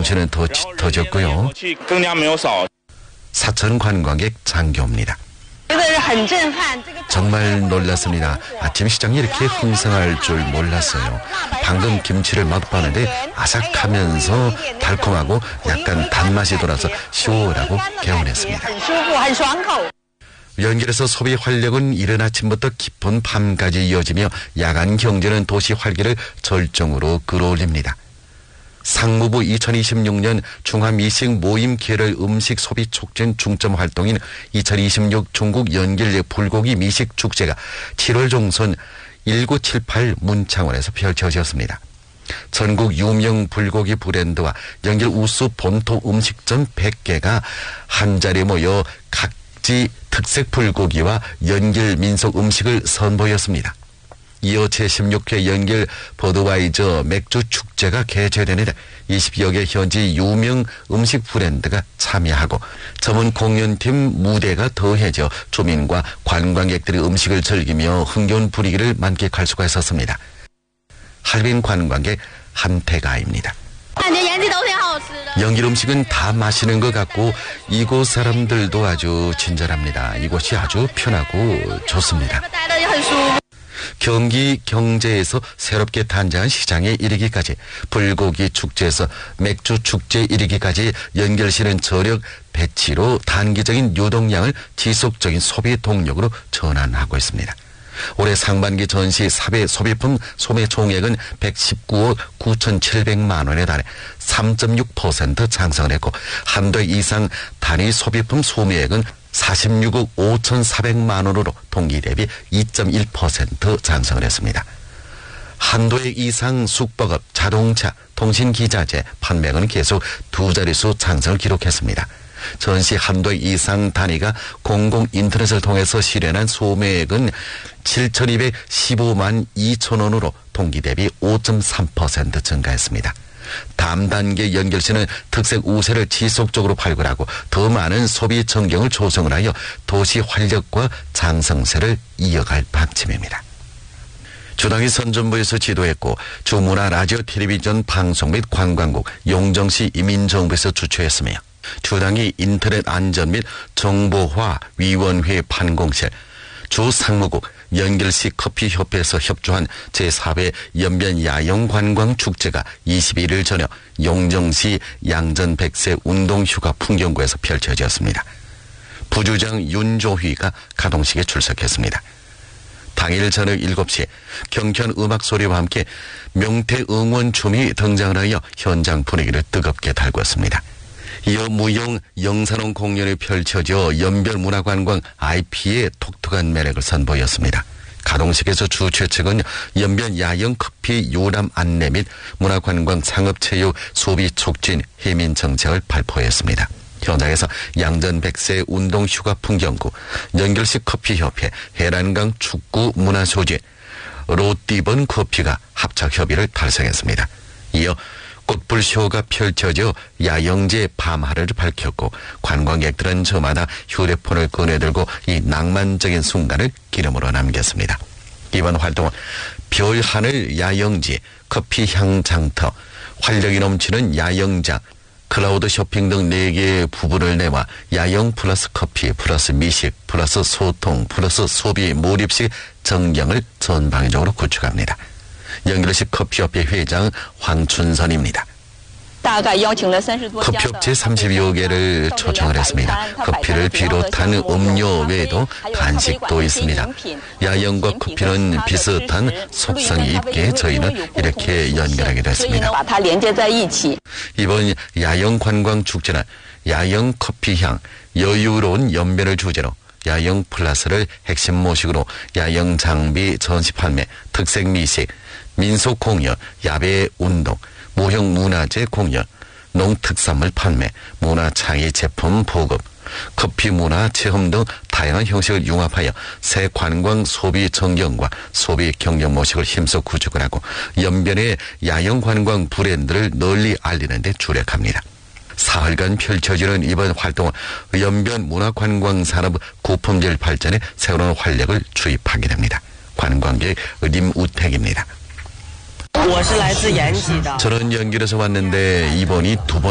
솜씨는 더 짙어졌고요. 사천 관광객 장교입니다. 정말 놀랐습니다. 아침 시장이 이렇게 흥성할 줄 몰랐어요. 방금 김치를 맛봤는데 아삭하면서 달콤하고 약간 단맛이 돌아서 시원하고 개운했습니다. 연길에서 소비 활력은 이른 아침부터 깊은 밤까지 이어지며 야간 경제는 도시 활기를 절정으로 끌어올립니다. 상무부 2026년 중화미식 모임 계열 음식 소비 촉진 중점 활동인 2026 중국 연길 불고기 미식 축제가 7월 종선 1978 문창원에서 펼쳐졌습니다. 전국 유명 불고기 브랜드와 연길 우수 본토 음식점 100개가 한자리에 모여 각지 특색 불고기와 연길 민속 음식을 선보였습니다. 이어 제16회 연길 버드와이저 맥주 축제가 개최되는데 20여 개 현지 유명 음식 브랜드가 참여하고 전문 공연팀 무대가 더해져 주민과 관광객들이 음식을 즐기며 흥겨운 분위기를 만끽할 수가 있었습니다. 할빈 관광객 한태가입니다. 연길 음식은 다 맛있는 것 같고 이곳 사람들도 아주 친절합니다. 이곳이 아주 편하고 좋습니다. 경기 경제에서 새롭게 탄생한 시장에 이르기까지 불고기 축제에서 맥주 축제에 이르기까지 연결시는 저력 배치로 단기적인 유동량을 지속적인 소비 동력으로 전환하고 있습니다. 올해 상반기 전시 사배 소비품 소매 총액은 119억 9,700만 원에 달해 3.6% 상승을 했고 한도 이상 단위 소비품 소매액은 46억 5,400만 원으로 동기 대비 2.1% 상승을 했습니다. 한도액 이상 숙박업, 자동차, 통신기자재 판매額은 계속 두 자릿수 상승을 기록했습니다. 전시 한도액 이상 단위가 공공 인터넷을 통해서 실현한 소매액은 7,215만 2천 원으로 동기 대비 5.3% 증가했습니다. 다음 단계 연결시는 특색 우세를 지속적으로 발굴하고 더 많은 소비 전경을 조성을 하여 도시 활력과 장성세를 이어갈 방침입니다. 주당이 선전부에서 지도했고 주문화 라디오 텔레비전 방송 및 관광국 용정시 이민정부에서 주최했으며 주당이 인터넷 안전 및 정보화 위원회 판공실 주상무국 연결시 커피협회에서 협조한 제4회 연변 야영관광축제가 21일 저녁 용정시 양전 100세 운동휴가 풍경구에서 펼쳐졌습니다. 부주장 윤조휘가 가동식에 출석했습니다. 당일 저녁 7시 경쾌한 음악소리와 함께 명태응원춤이 등장을 하여 현장 분위기를 뜨겁게 달궜습니다. 이어 무용 영산홍 공연이 펼쳐져 연변문화관광 IP의 독특한 매력을 선보였습니다. 가동식에서 주 최측은 연변 야영 커피 요람 안내 및 문화관광 상업체육 소비 촉진 해민 정책을 발표했습니다. 현장에서 양전 100세 운동휴가 풍경구, 연결식 커피협회, 해란강 축구 문화소재, 롯디번 커피가 합작협의를 달성했습니다. 이어 꽃불쇼가 펼쳐져 야영제 밤하늘을 밝혔고 관광객들은 저마다 휴대폰을 꺼내들고 이 낭만적인 순간을 기념으로 남겼습니다. 이번 활동은 별하늘 야영지, 커피향 장터, 활력이 넘치는 야영장, 클라우드 쇼핑 등 4개의 부분을 내와 야영 플러스 커피 플러스 미식 플러스 소통 플러스 소비 몰입식 전경을 전방위적으로 구축합니다. 연결식 커피협회 회장 황춘선입니다. 커피업체 30여 개를 초청을 했습니다. 커피를 비롯한 음료 외에도 간식도 있습니다. 야영과 커피는 비슷한 속성이 있게 저희는 이렇게 연결하게 됐습니다. 이번 야영관광축제는 야영 커피향, 여유로운 연변을 주제로 야영 플러스를 핵심 모식으로 야영 장비 전시 판매, 특색 미식, 민속 공연, 야외 운동, 무형 문화재 공연, 농특산물 판매, 문화창의 제품 보급, 커피 문화 체험 등 다양한 형식을 융합하여 새 관광 소비 전경과 소비 경영 모식을 힘써 구축을 하고 연변의 야영 관광 브랜드를 널리 알리는 데 주력합니다. 사흘간 펼쳐지는 이번 활동은 연변 문화관광산업 구품질 발전에 새로운 활력을 주입하게 됩니다. 관광객 림우택입니다. 저는 연길에서 왔는데 이번이 두 번